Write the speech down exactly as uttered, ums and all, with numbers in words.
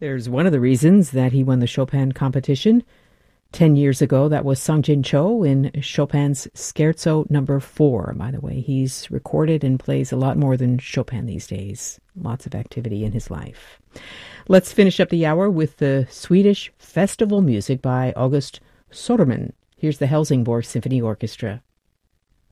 There's one of the reasons that he won the Chopin competition. Ten years ago, that was Sung-Jin Cho in Chopin's Scherzo number four. By the way, he's recorded and plays a lot more than Chopin these days. Lots of activity in his life. Let's finish up the hour with the Swedish festival music by August Soderman. Here's the Helsingborg Symphony Orchestra.